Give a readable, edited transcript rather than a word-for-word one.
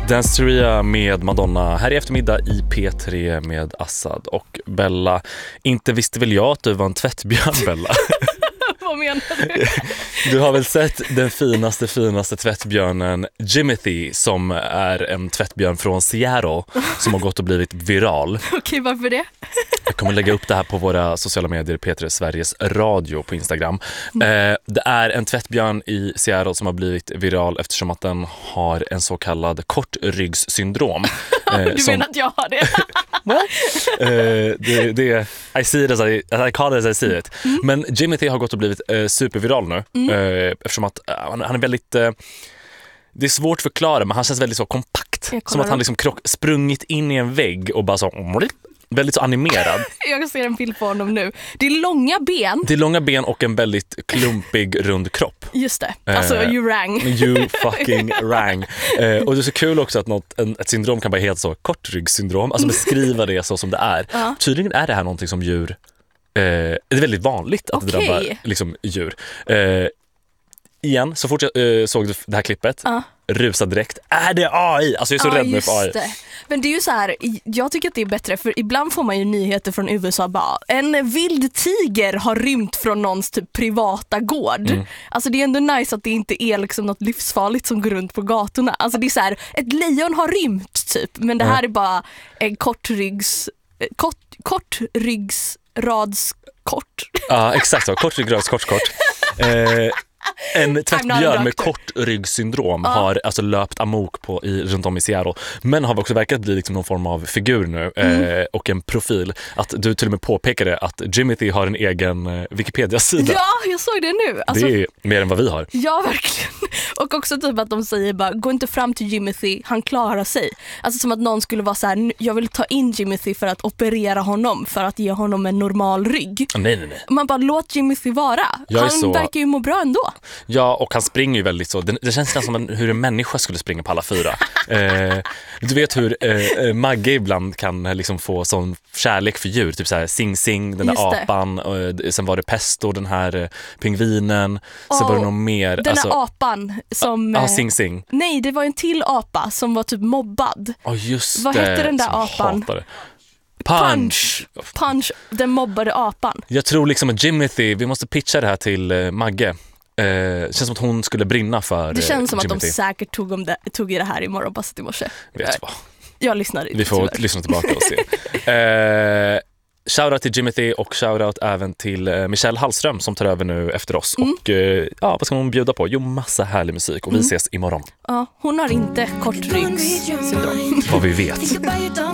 Danceteria med Madonna här i eftermiddag i P3 med Assad och Bella. Inte visste väl jag att du var en tvättbjörn, Bella. Vad menar du? Du har väl sett den finaste tvättbjörnen Jimothy, som är en tvättbjörn från Seattle som har gått och blivit viral. Okej, varför det? Jag kommer lägga upp det här på våra sociala medier, P3 Sveriges Radio på Instagram. Det är en tvättbjörn i Seattle som har blivit viral eftersom att den har en så kallad kortryggssyndrom. Du menar att jag har det? I see it as I call it as I see it. Men Jimothy har gått och blivit superviral nu eftersom att han är väldigt det är svårt att förklara, men han känns väldigt så kompakt, som att han liksom sprungit in i en vägg och bara så väldigt så animerad. Jag ser en bild på honom nu. Det är långa ben. Det är långa ben och en väldigt klumpig rund kropp. Just det, alltså you rang. You fucking rang. Och det är så kul också att ett syndrom kan vara helt så kortryggsyndrom, alltså beskriva det så som det är. Tydligen är det här någonting som djur det är väldigt vanligt att det drabbar liksom djur. Igen, så fort jag såg det här klippet rusade direkt. Är det AI? Alltså jag är så rädd nu för AI. Det. Men det är ju så här, jag tycker att det är bättre, för ibland får man ju nyheter från USA bara, en vild tiger har rymt från någons typ privata gård. Alltså det är ändå nice att det inte är liksom något livsfarligt som går runt på gatorna. Alltså det är så här, ett lejon har rymt typ, men det här är bara en kortryggsradskort. Ja, exakt så. Kortryggsradskort. En tvättbjörn med kortryggsyndrom har alltså löpt amok runt om i Seattle, men har också verkat bli liksom någon form av figur nu och en profil. Att du till och med påpekade att Jimothy har en egen Wikipedia-sida. Ja, jag såg det nu. Alltså, det är mer än vad vi har. Ja, verkligen. Och också typ att de säger bara, gå inte fram till Jimothy, han klarar sig. Alltså som att någon skulle vara så här, jag vill ta in Jimothy för att operera honom, för att ge honom en normal rygg. Nej. Man bara, låt Jimothy vara. Han verkar ju må bra ändå. Ja, och han springer ju väldigt så. Det känns nästan som hur en människa skulle springa på alla fyra. Du vet hur Magge ibland kan liksom få sån kärlek för djur. Typ så här Sing Sing, den där apan. Sen var det Pesto, den här pingvinen. Sen var det något mer. Den där apan som... Sing Sing. Nej, det var en till apa som var typ mobbad. Just Vad hette den där apan? Punch, den mobbade apan. Jag tror liksom att Jimothy, vi måste pitcha det här till Magge. Det känns som att hon skulle brinna för det känns som Jimothy. Att de säkert tog i det här i morgonpasset i morse. Vet du vad? Jag lyssnar. Vi får lyssna tillbaka och se. Shoutout till Jimothy och shoutout även till Michelle Hallström som tar över nu efter oss. Och vad ska hon bjuda på? Jo, massa härlig musik och vi ses imorgon. Ja, hon har inte kortryggssyndrom. Vad vi vet.